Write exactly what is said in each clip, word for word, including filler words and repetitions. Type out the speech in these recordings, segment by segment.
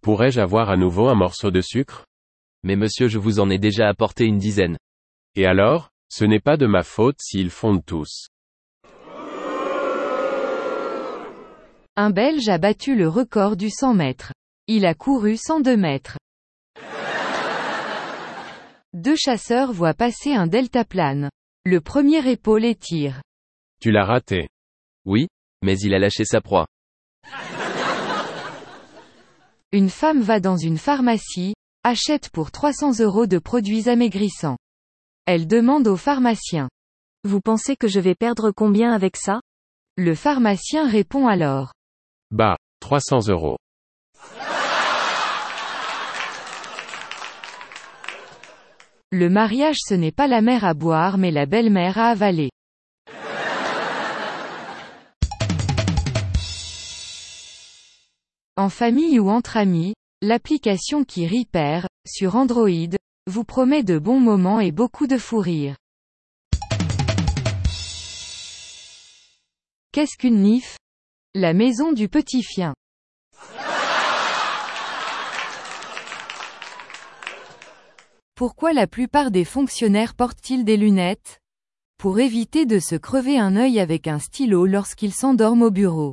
Pourrais-je avoir à nouveau un morceau de sucre? Mais monsieur, je vous en ai déjà apporté une dizaine. Et alors, ce n'est pas de ma faute s'ils fondent tous. Un Belge a battu le record du cent mètres. Il a couru cent deux mètres. Deux chasseurs voient passer un deltaplane. Le premier épaule et tire. Tu l'as raté. Oui, mais il a lâché sa proie. Une femme va dans une pharmacie, achète pour trois cents euros de produits amaigrissants. Elle demande au pharmacien. Vous pensez que je vais perdre combien avec ça? Le pharmacien répond alors. Bah, trois cents euros. Le mariage, ce n'est pas la mère à boire mais la belle-mère à avaler. En famille ou entre amis, l'application qui Repair, sur Android, vous promet de bons moments et beaucoup de fou rire. Qu'est-ce qu'une N I F? La maison du petit chien. Pourquoi la plupart des fonctionnaires portent-ils des lunettes? Pour éviter de se crever un œil avec un stylo lorsqu'ils s'endorment au bureau.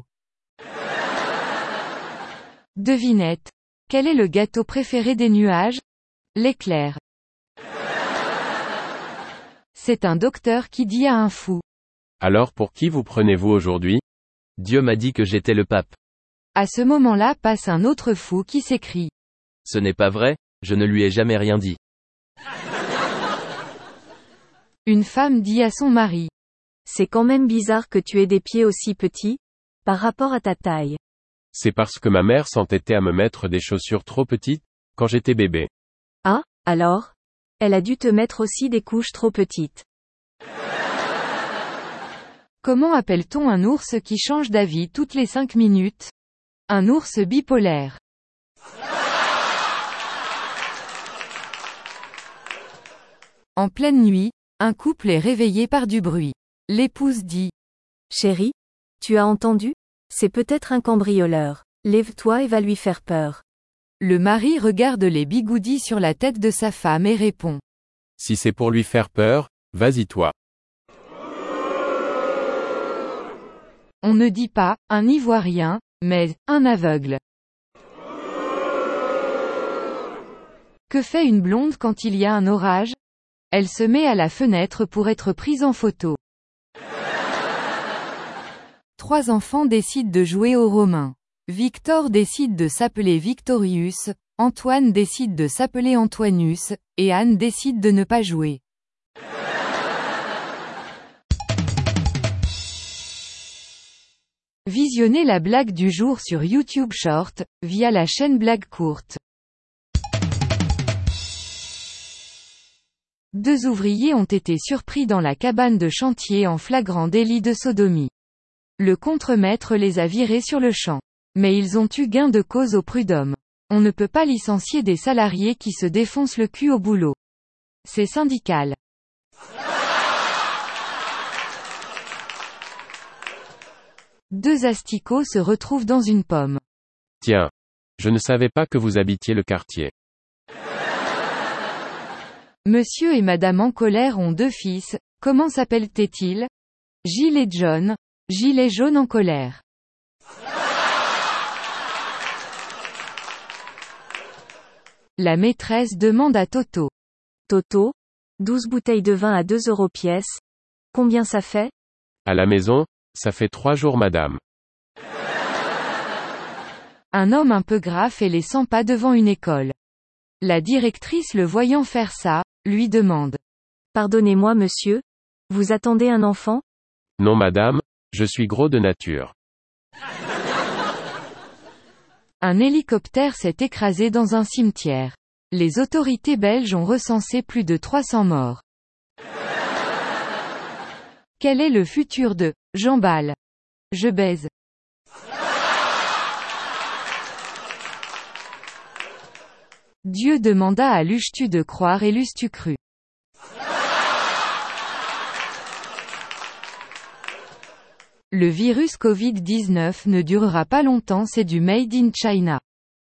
Devinette. Quel est le gâteau préféré des nuages? L'éclair. C'est un docteur qui dit à un fou. Alors pour qui vous prenez-vous aujourd'hui? Dieu m'a dit que j'étais le pape. À ce moment-là passe un autre fou qui s'écrie. Ce n'est pas vrai, je ne lui ai jamais rien dit. Une femme dit à son mari. C'est quand même bizarre que tu aies des pieds aussi petits, par rapport à ta taille. C'est parce que ma mère s'entêtait à me mettre des chaussures trop petites, quand j'étais bébé. Ah, alors? Elle a dû te mettre aussi des couches trop petites. Comment appelle-t-on un ours qui change d'avis toutes les cinq minutes? Un ours bipolaire. En pleine nuit, un couple est réveillé par du bruit. L'épouse dit. Chérie, tu as entendu? C'est peut-être un cambrioleur. Lève-toi et va lui faire peur. Le mari regarde les bigoudis sur la tête de sa femme et répond. Si c'est pour lui faire peur, vas-y toi. On ne dit pas, un Ivoirien, mais, un aveugle. Que fait une blonde quand il y a un orage? Elle se met à la fenêtre pour être prise en photo. Trois enfants décident de jouer aux Romains. Victor décide de s'appeler Victorius, Antoine décide de s'appeler Antoinus, et Anne décide de ne pas jouer. Visionnez la blague du jour sur YouTube Short, via la chaîne Blague Courte. Deux ouvriers ont été surpris dans la cabane de chantier en flagrant délit de sodomie. Le contremaître les a virés sur le champ. Mais ils ont eu gain de cause au prud'homme. On ne peut pas licencier des salariés qui se défoncent le cul au boulot. C'est syndical. Deux asticots se retrouvent dans une pomme. Tiens. Je ne savais pas que vous habitiez le quartier. Monsieur et madame en colère ont deux fils, comment s'appellent-ils? Gilles et John. Gilles est jaune en colère. La maîtresse demande à Toto. Toto, douze bouteilles de vin à deux euros pièce. Combien ça fait? À la maison, ça fait trois jours madame. Un homme un peu gras fait les cent pas devant une école. La directrice le voyant faire ça, lui demande. Pardonnez-moi monsieur? Vous attendez un enfant? Non madame, je suis gros de nature. Un hélicoptère s'est écrasé dans un cimetière. Les autorités belges ont recensé plus de trois cents morts. Quel est le futur de « j'emballe »? Je baise. Dieu demanda à l'euches-tu de croire et l'eusses-tu cru. Le virus covid dix-neuf ne durera pas longtemps, c'est du Made in China.